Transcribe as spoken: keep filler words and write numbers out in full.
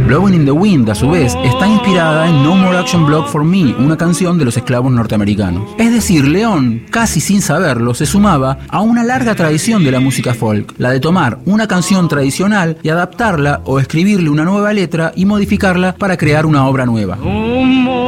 Blowing in the Wind, a su vez, está inspirada en No More Action Block for Me, una canción de los esclavos norteamericanos. Es decir, León, casi sin saberlo, se sumaba a una larga tradición de la música folk, la de tomar una canción tradicional y adaptarla o escribirle una nueva letra y modificarla para crear una obra nueva.